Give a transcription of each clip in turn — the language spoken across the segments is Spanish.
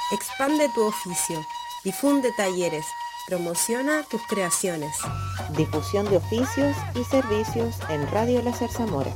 Expande tu oficio, difunde talleres, promociona tus creaciones. Difusión de oficios y servicios en Radio La Zarzamora.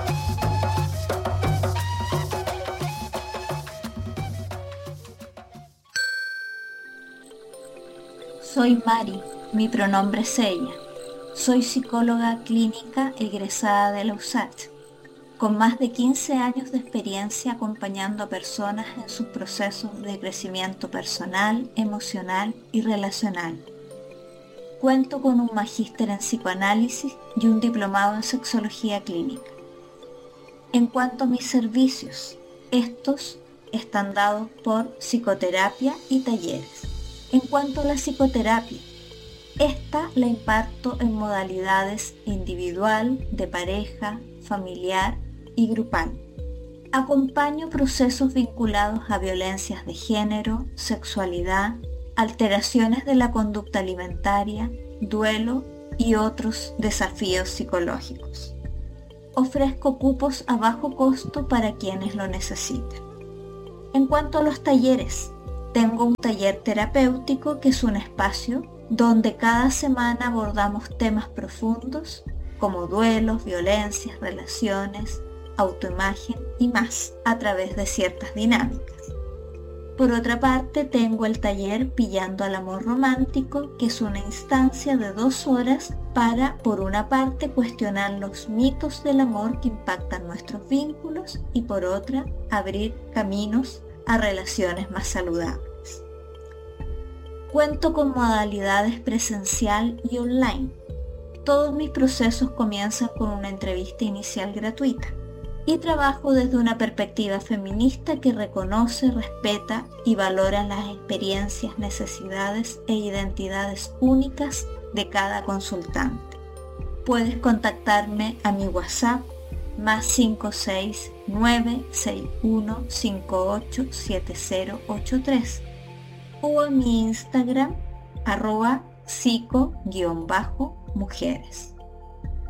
Soy Mari, mi pronombre es ella. Soy psicóloga clínica egresada de la USACH, con más de 15 años de experiencia acompañando a personas en sus procesos de crecimiento personal, emocional y relacional. Cuento con un magíster en psicoanálisis y un diplomado en sexología clínica. En cuanto a mis servicios, estos están dados por psicoterapia y talleres. En cuanto a la psicoterapia, esta la imparto en modalidades individual, de pareja, familiar y grupal. Acompaño procesos vinculados a violencias de género, sexualidad, alteraciones de la conducta alimentaria, duelo y otros desafíos psicológicos. Ofrezco cupos a bajo costo para quienes lo necesiten. En cuanto a los talleres, tengo un taller terapéutico que es un espacio donde cada semana abordamos temas profundos como duelos, violencias, relaciones, autoimagen y más a través de ciertas dinámicas. Por otra parte, tengo el taller Pillando al Amor Romántico, que es una instancia de 2 horas para, por una parte, cuestionar los mitos del amor que impactan nuestros vínculos y por otra, abrir caminos a relaciones más saludables. Cuento con modalidades presencial y online. Todos mis procesos comienzan con una entrevista inicial gratuita y trabajo desde una perspectiva feminista que reconoce, respeta y valora las experiencias, necesidades e identidades únicas de cada consultante. Puedes contactarme a mi WhatsApp +56961587083 o a mi Instagram @psico_mujeres.